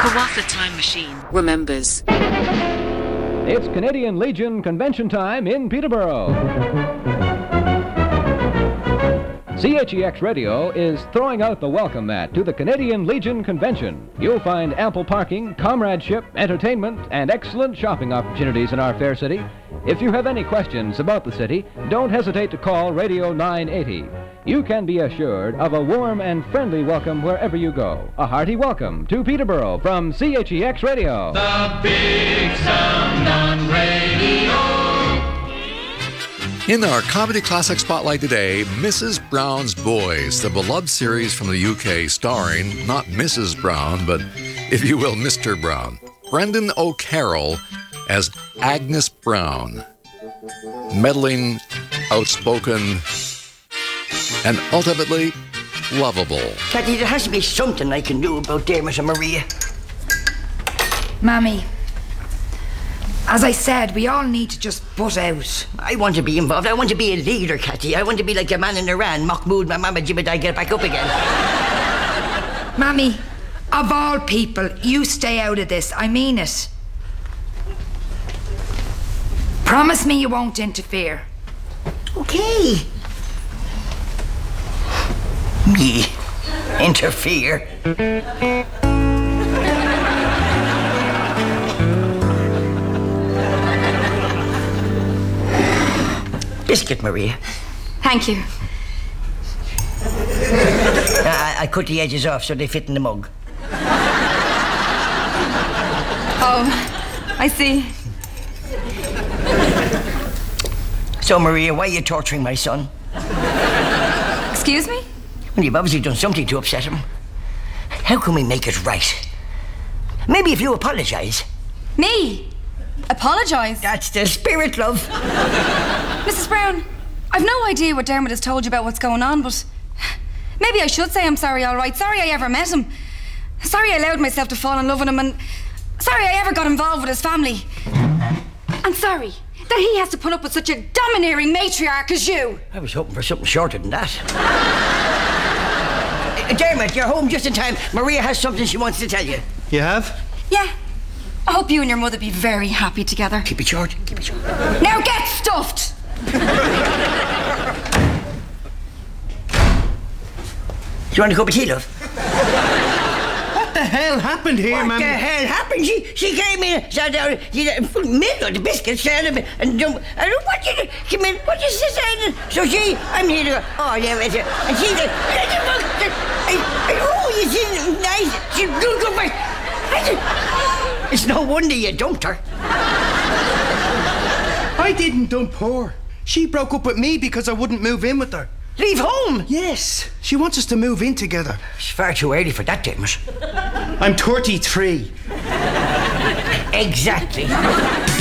Kawatha Time Machine remembers. It's Canadian Legion Convention time in Peterborough. CHEX Radio is throwing out the welcome mat to the Canadian Legion Convention. You'll find ample parking, comradeship, entertainment, and excellent shopping opportunities in our fair city. If you have any questions about the city, don't hesitate to call Radio 980. You can be assured of a warm and friendly welcome wherever you go. A hearty welcome to Peterborough from CHEX Radio. The Big Sound on Radio. In our Comedy Classic Spotlight today, Mrs. Brown's Boys, the beloved series from the UK starring not Mrs. Brown, but, if you will, Mr. Brown. Brendan O'Carroll as Agnes Brown. Meddling, outspoken, and ultimately lovable. Cathy, there has to be something I can do about Dermot and Maria. Mammy, as I said, we all need to just butt out. I want to be involved. I want to be a leader, Cathy. I want to be like the man in Iran. Mahmoud, my mama, Jibadai, get back up again. Mammy, of all people, you stay out of this. I mean it. Promise me you won't interfere. Okay. Me interfere. Biscuit, Maria. Thank you. I cut the edges off so they fit in the mug. Oh, I see. So, Maria, why are you torturing my son? Excuse me? Well, you've obviously done something to upset him. How can we make it right? Maybe if you apologise. Me? Apologise? That's the spirit, love. Mrs. Brown, I've no idea what Dermot has told you about what's going on, but maybe I should say I'm sorry, all right. Sorry I ever met him. Sorry I allowed myself to fall in love with him, and sorry I ever got involved with his family. And sorry that he has to put up with such a domineering matriarch as you. I was hoping for something shorter than that. Dermot, you're home just in time. Maria has something she wants to tell you. You have? Yeah. I hope you and your mother be very happy together. Keep it short, keep it short. Now get stuffed! Do you want a cup of tea, love? What the hell happened here, What man? the hell happened? She came in, sat down, middle of the biscuits, and what is this? So I'm here to go, oh, yeah, and she said, oh, you see, nice, she go back. It's no wonder you dumped her. I didn't dump her. She broke up with me because I wouldn't move in with her. Leave home? Yes, she wants us to move in together. It's far too early for that, Dermot. I'm 33. Exactly.